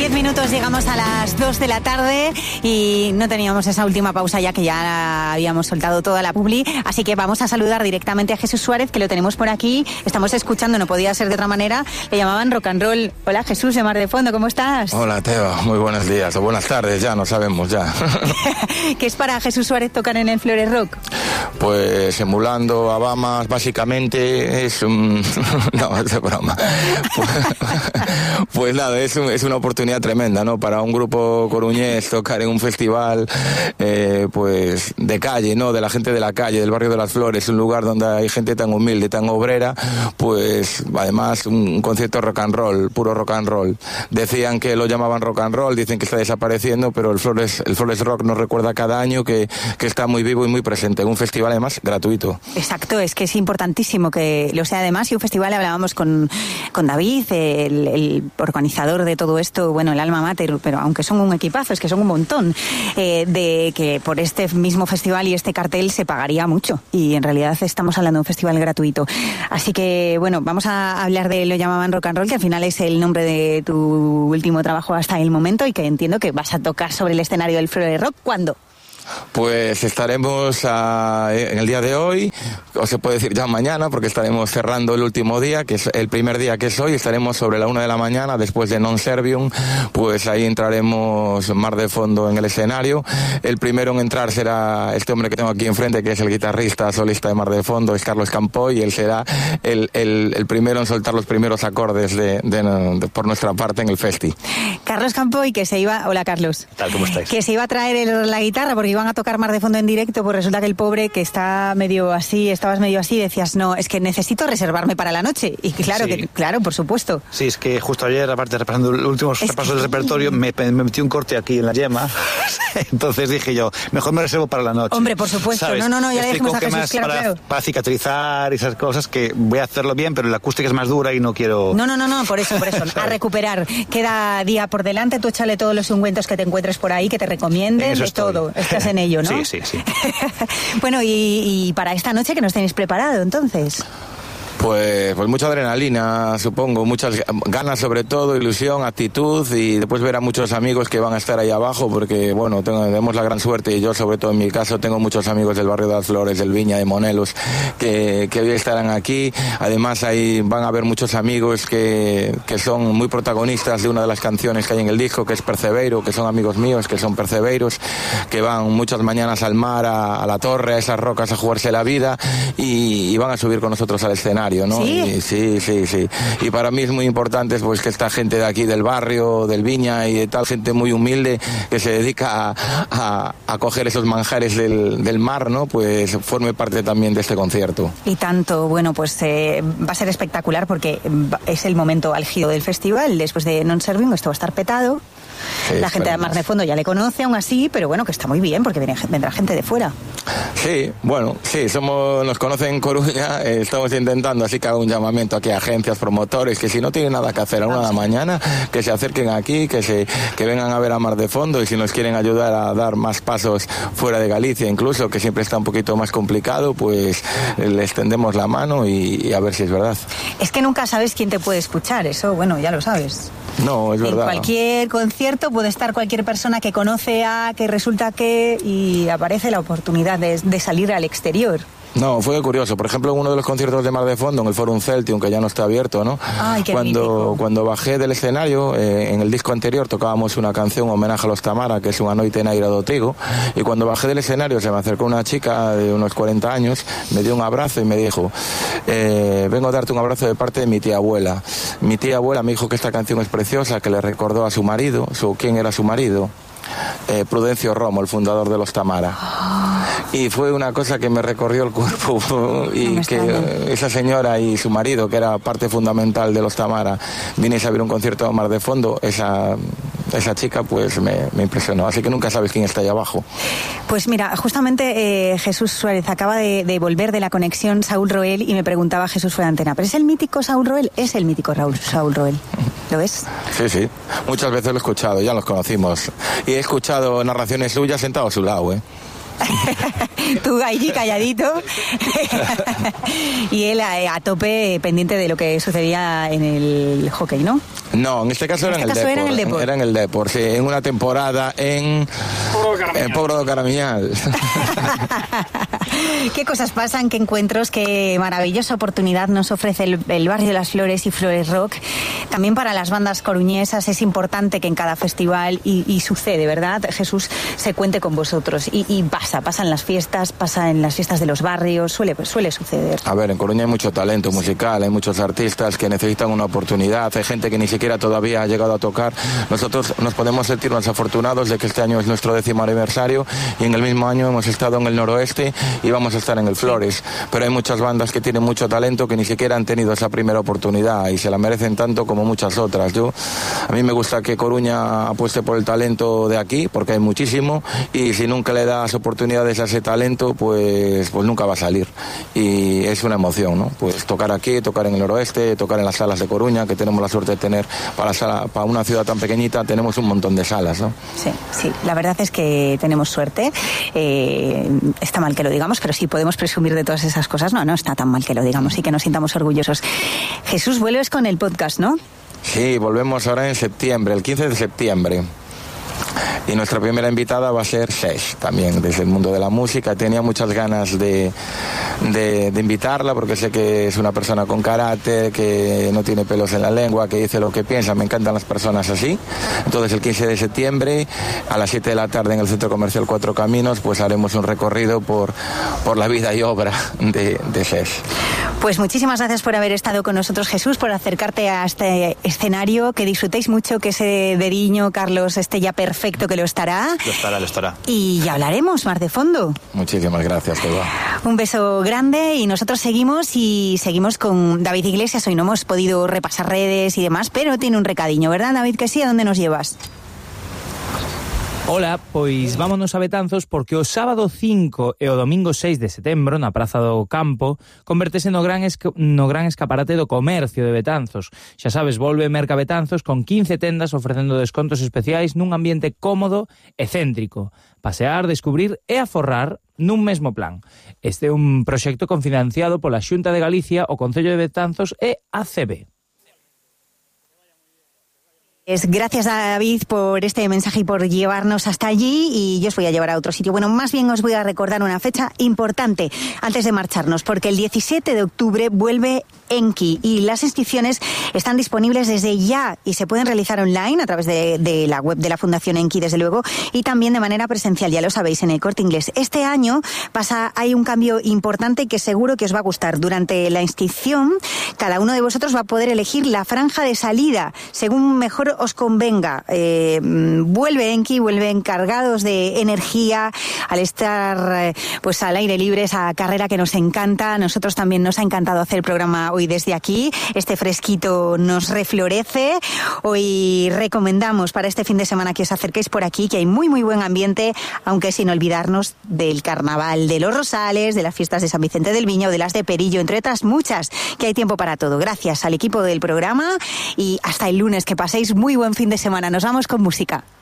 10 minutos llegamos a las 2 de la tarde y no teníamos esa última pausa ya que ya habíamos soltado toda la publi, así que vamos a saludar directamente a Jesús Suárez, que lo tenemos por aquí. Estamos escuchando, no podía ser de otra manera, le llamaban rock and roll. Hola Jesús de Mar de Fondo, ¿cómo estás? Hola Teba, muy buenos días o buenas tardes, ya no sabemos ya. ¿Qué es para Jesús Suárez tocar en el Flores Rock? Pues emulando a Bahamas, básicamente es un... no, es de broma. Pues nada, es una oportunidad tremenda, ¿no? Para un grupo coruñés tocar en un festival, pues de calle, ¿no? De la gente de la calle, del barrio de las Flores, un lugar donde hay gente tan humilde, tan obrera, pues además un concierto rock and roll, puro rock and roll. Decían que lo llamaban rock and roll, dicen que está desapareciendo, pero el Flores Rock nos recuerda cada año que está muy vivo y muy presente, en un festival además gratuito. Exacto, es que es importantísimo que lo sea además, y un festival, hablábamos con David, el organizador de todo esto, bueno, el alma mater, pero aunque son un equipazo, es que son un montón, de que por este mismo festival y este cartel se pagaría mucho, y en realidad estamos hablando de un festival gratuito. Así que, bueno, vamos a hablar de Lo llamaban rock and roll, que al final es el nombre de tu último trabajo hasta el momento, y que entiendo que vas a tocar sobre el escenario del Flores Rock. ¿Cuándo? Pues estaremos en el día de hoy, o se puede decir ya mañana, porque estaremos cerrando el último día, que es el primer día que es hoy. Estaremos sobre la 1 de la mañana, después de Non Servium, pues ahí entraremos Mar de Fondo en el escenario. El primero en entrar será este hombre que tengo aquí enfrente, que es el guitarrista solista de Mar de Fondo, es Carlos Campoy, y él será el primero en soltar los primeros acordes por nuestra parte en el festi. Carlos Campoy, que se iba... Hola Carlos. ¿Qué tal? ¿Cómo estáis? Que se iba a traer la guitarra porque iban a tocar Mar de Fondo en directo, pues resulta que el pobre, que está medio así, estabas medio así, decías, no, es que necesito reservarme para la noche. Y claro, sí. Claro, por supuesto. Sí, es que justo ayer, aparte repasando los últimos repasos del repertorio, me metí un corte aquí en la yema. Entonces dije yo, mejor me reservo para la noche. Hombre, por supuesto. ¿Sabes? No, ya le dijimos a Jesús, claro. Para cicatrizar y esas cosas, que voy a hacerlo bien, pero la acústica es más dura y no quiero... No, por eso. A recuperar. Queda día por delante, tú échale todos los ungüentos que te encuentres por ahí, que te recomienden, de todo. Estás en ello, ¿no? Sí. Bueno, y para esta noche, ¿qué nos tenéis preparado entonces? Pues mucha adrenalina, supongo, muchas ganas sobre todo, ilusión, actitud, y después ver a muchos amigos que van a estar ahí abajo, porque bueno, tenemos la gran suerte, y yo sobre todo en mi caso tengo muchos amigos del barrio de las Flores, del Viña, de Monelos, que hoy estarán aquí. Además ahí van a haber muchos amigos que son muy protagonistas de una de las canciones que hay en el disco, que es Percebeiro, que son amigos míos, que son percebeiros, que van muchas mañanas al mar, a la torre, a esas rocas, a jugarse la vida, y van a subir con nosotros al escenario, ¿no? ¿Sí? Sí. Y para mí es muy importante pues que esta gente de aquí del barrio, del Viña y de tal, gente muy humilde que se dedica a coger esos manjares del mar, ¿no? Pues forme parte también de este concierto. Y tanto, bueno, pues va a ser espectacular porque es el momento álgido del festival. Después de Non Serving, esto va a estar petado. Sí, la gente de Mar de Fondo ya le conoce aún así, pero bueno, que está muy bien porque vendrá gente de fuera. Sí, nos conocen en Coruña, estamos intentando, así que hago un llamamiento aquí a agencias, promotores, que si no tienen nada que hacer a 1 de la mañana, que se acerquen aquí, que vengan a ver a Mar de Fondo, y si nos quieren ayudar a dar más pasos fuera de Galicia, incluso, que siempre está un poquito más complicado, pues les tendemos la mano y a ver si es verdad. Es que nunca sabes quién te puede escuchar, eso, bueno, ya lo sabes. No, es verdad. En cualquier concierto puede estar cualquier persona que conoce que resulta que, y aparece la oportunidad de salir al exterior. No, fue curioso. Por ejemplo, en uno de los conciertos de Mar de Fondo, en el Forum Celtium, que ya no está abierto, ¿no? Ay, qué cuando bajé del escenario, en el disco anterior tocábamos una canción, homenaje a los Tamara, que es Unha noite neira do Trigo, y cuando bajé del escenario se me acercó una chica de unos 40 años, me dio un abrazo y me dijo, vengo a darte un abrazo de parte de mi tía abuela. Mi tía abuela me dijo que esta canción es preciosa, que le recordó a su marido. ¿Quién era su marido? Prudencio Romo, el fundador de los Tamara. Y fue una cosa que me recorrió el cuerpo, y que esa señora y su marido, que era parte fundamental de los Tamara, viniese a ver un concierto de Mar de Fondo, esa chica pues me impresionó. Así que nunca sabes quién está ahí abajo. Pues mira, justamente Jesús Suárez acaba de volver de la conexión Saúl Roel, y me preguntaba Jesús fuera de antena, ¿pero es el mítico Saúl Roel? Es el mítico Saúl Roel. ¿Lo ves? Sí. Muchas veces lo he escuchado, ya los conocimos. Y he escuchado narraciones suyas sentado a su lado, Tú allí calladito y él a tope pendiente de lo que sucedía en el hockey, ¿no? No, en este caso era en el Depor. Era en el Depor, sí, en una temporada en Pobro do Caramiñal. Qué cosas pasan, qué encuentros, qué maravillosa oportunidad nos ofrece el Barrio de las Flores y Flores Rock. También para las bandas coruñesas es importante que en cada festival, y sucede, ¿verdad, Jesús? Se cuente con vosotros. Y pasan las fiestas, pasa en las fiestas de los barrios, suele suceder. A ver, en Coruña hay mucho talento musical, hay muchos artistas que necesitan una oportunidad, hay gente que ni siquiera todavía ha llegado a tocar. Nosotros nos podemos sentirnos afortunados de que este año es nuestro 10º aniversario y en el mismo año hemos estado en el Noroeste y vamos a estar en el Flores. Pero hay muchas bandas que tienen mucho talento que ni siquiera han tenido esa primera oportunidad y se la merecen tanto como muchas otras. A mí me gusta que Coruña apueste por el talento de aquí, porque hay muchísimo, y si nunca le das oportunidades a ese talento, pues nunca va a salir. Y es una emoción, ¿no? Pues tocar aquí, tocar en el Noroeste, tocar en las salas de Coruña, que tenemos la suerte de tener para una ciudad tan pequeñita, tenemos un montón de salas, ¿no? Sí, la verdad es que tenemos suerte. Está mal que lo digamos, pero sí podemos presumir de todas esas cosas. No está tan mal que lo digamos y que nos sintamos orgullosos. Jesús, vuelves con el podcast, ¿no? Sí, volvemos ahora en septiembre, el 15 de septiembre. Y nuestra primera invitada va a ser Sesh, también desde el mundo de la música. Tenía muchas ganas de invitarla porque sé que es una persona con carácter, que no tiene pelos en la lengua, que dice lo que piensa. Me encantan las personas así. Entonces el 15 de septiembre a las 7 de la tarde en el Centro Comercial Cuatro Caminos pues haremos un recorrido por la vida y obra de Sesh. Pues muchísimas gracias por haber estado con nosotros, Jesús, por acercarte a este escenario. Que disfrutéis mucho, que ese dediño, Carlos, esté ya perfecto, que lo estará. Lo estará. Y ya hablaremos, Mar de Fondo. Muchísimas gracias, Eva. Un beso grande y nosotros seguimos con David Iglesias. Hoy no hemos podido repasar redes y demás, pero tiene un recadiño, ¿verdad, David? Que sí, ¿a dónde nos llevas? Ola, pois vámonos a Betanzos porque o sábado 5 e o domingo 6 de setembro na Praza do Campo convertese no gran escaparate do comercio de Betanzos. Xa sabes, volve Merca Betanzos con 15 tendas ofrecendo descontos especiais nun ambiente cómodo e céntrico. Pasear, descubrir e aforrar nun mesmo plan. Este é un proxecto confinanciado pola Xunta de Galicia, o Concello de Betanzos e ACB. Gracias, David, por este mensaje y por llevarnos hasta allí, y yo os voy a llevar a otro sitio. Bueno, más bien os voy a recordar una fecha importante antes de marcharnos, porque el 17 de octubre vuelve Enki y las inscripciones están disponibles desde ya y se pueden realizar online a través de la web de la Fundación Enki, desde luego, y también de manera presencial, ya lo sabéis, en el Corte Inglés. Este año hay un cambio importante que seguro que os va a gustar. Durante la inscripción, cada uno de vosotros va a poder elegir la franja de salida según mejor os convenga. Vuelve Enki, vuelven cargados de energía al estar pues al aire libre, esa carrera que nos encanta. A nosotros también nos ha encantado hacer el programa hoy desde aquí. Este fresquito nos reflorece. Hoy recomendamos para este fin de semana que os acerquéis por aquí, que hay muy muy buen ambiente, aunque sin olvidarnos del carnaval de los Rosales, de las fiestas de San Vicente del Viño, de las de Perillo, entre otras muchas, que hay tiempo para todo. Gracias al equipo del programa y hasta el lunes, que paséis muy buen fin de semana. Nos vamos con música.